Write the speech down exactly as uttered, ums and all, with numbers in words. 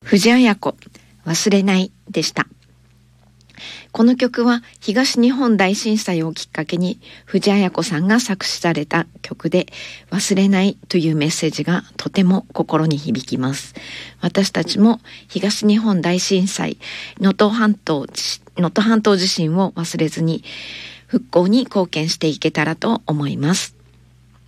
藤あや子忘れないでした。この曲は東日本大震災をきっかけに藤あや子さんが作詞された曲で、忘れないというメッセージがとても心に響きます。私たちも東日本大震災、能登半島、能登半島地震を忘れずに復興に貢献していけたらと思います。